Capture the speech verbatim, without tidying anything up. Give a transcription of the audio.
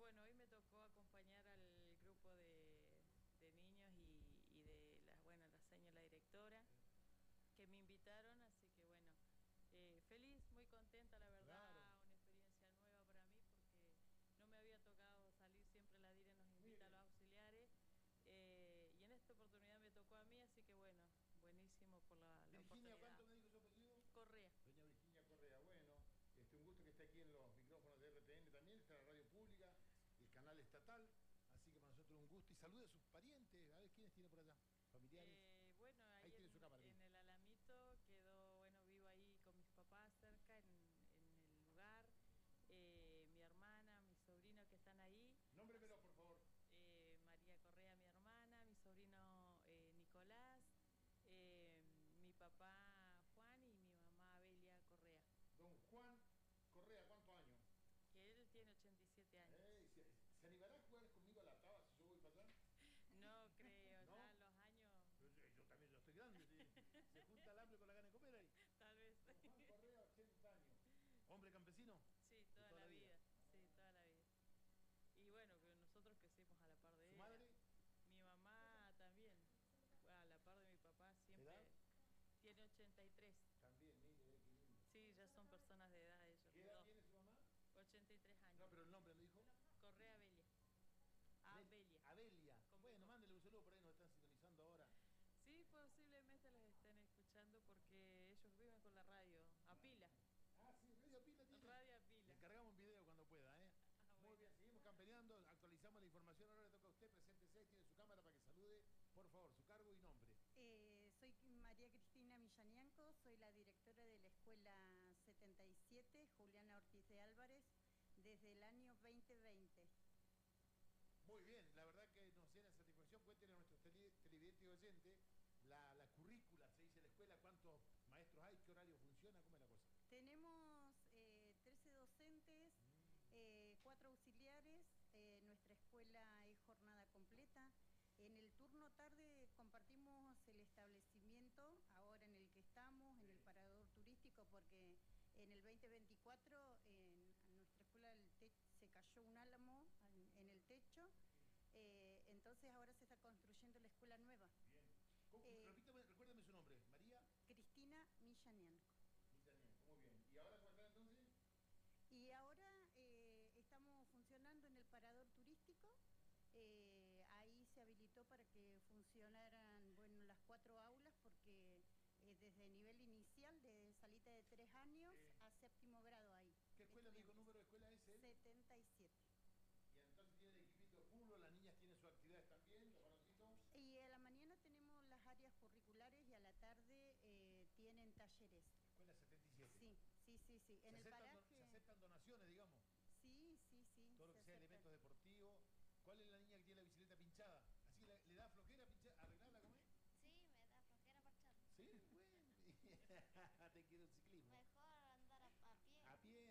bueno, hoy me tocó acompañar al grupo de, de niños y, y de las, bueno, la señora, la directora, que me invitaron, así que bueno, eh, feliz, muy contenta, la verdad, Claro. una experiencia nueva para mí porque no me había tocado salir, siempre la Dire nos invita a los auxiliares, eh, y en esta oportunidad me tocó a mí, así que bueno, buenísimo por la, la Virginia, oportunidad. ¿cuánto me dijo su apellido? Correa. Doña Virginia Correa, bueno, este, un gusto que esté aquí en los micrófonos de R T N también, está la radio pública, el canal estatal, así que para nosotros un gusto. Y salude a sus parientes, a ver quiénes tiene por allá, familiares. Eh, bueno, ahí, ahí tiene en, su cámara. en el Alamito quedó, bueno, vivo ahí con mis papás cerca en, en el lugar, eh, mi hermana, mi sobrino que están ahí. Nómbremelo, por favor. Eh, María Correa, mi hermana, mi sobrino eh, Nicolás, eh, mi papá Juan y mi mamá Abelia Correa. Don Juan Correa, ¿cuántos años? Que él tiene ochenta y siete años. Hey, ¿se, ¿Se animará a jugar conmigo a la taba si yo voy para allá? No creo, ¿No? ya los años... Yo, yo también, yo estoy grande, ¿sí? Se junta el hambre con la gana de comer ahí. Tal vez. Don Juan Correa, ochenta años. ¿Hombre campesino? Sí, toda, toda la, la vida. vida. Sí, toda la vida. Y bueno, que nosotros crecimos a la par de ¿Su ella. madre? Mi mamá también, a la par de mi papá, siempre. ¿Edad? Tiene ochenta y tres. También, mire, qué lindo. Sí, ya son personas de edad ellos. ¿Qué edad tiene su mamá? ochenta y tres años. No, pero el nombre me dijo. Correa Abelia. Abelia. Abelia. Bueno, mándele un saludo, por ahí nos están sintonizando ahora. Sí, posiblemente los estén escuchando porque ellos viven con la radio, a pila. Ah, sí, radio a pila tiene. Radio a pila. Le encargamos un video cuando pueda, ¿eh? Ah, bueno. Muy bien, seguimos campaneando, actualizamos la información, ahora le toca a usted, preséntese, tiene su cámara para que salude, por favor, su cargo y nombre. Eh, soy María Cristina Millanianco, soy la directora de la Escuela setenta y siete, Juliana Ortiz de Álvarez, desde el año veinte veinte. Muy bien, la verdad que nos llena de satisfacción. Cuéntenle a nuestros tele, televidentes y oyentes la, la currícula, se dice la escuela, cuántos maestros hay, qué horario funciona, cómo es la cosa. Tenemos eh, trece docentes, eh, cuatro auxiliares, eh, nuestra escuela es jornada completa. En el turno tarde compartimos el establecimiento, ahora en el que estamos, en el parador turístico, porque en el veinte veinticuatro en, en nuestra escuela el se cayó un álamo en, en el techo, eh, entonces ahora se está construyendo la escuela nueva. Bien. ¿Cómo, eh, repítame, recuérdame su nombre, María. Cristina Millanianco. Millanianco, muy bien. ¿Y ahora cómo está entonces? Y ahora eh, estamos funcionando en el parador turístico. Eh, ahí se habilitó para que funcionaran, bueno, las cuatro aulas, porque eh, desde nivel inicial, de salita de tres años eh. a séptimo grado ahí. ¿Qué escuela, me dijo, número de escuela es el? setenta y siete. Y entonces tiene el equipito de fútbol, las niñas tienen sus actividades también, los varoncitos. Y a la mañana tenemos las áreas curriculares y a la tarde eh, tienen talleres. Escuela setenta y siete. Sí, sí, sí, sí. En el paraje... ¿Se aceptan donaciones, digamos? Sí, sí, sí. Todo lo que sea elementos deportivos. ¿Cuál es la niña que tiene la bicicleta pinchada? ¿Así le, le da flojera pinchar, arreglarla, cómo es? Sí, me da flojera parcharla. Sí, bueno. Te quiero, chica.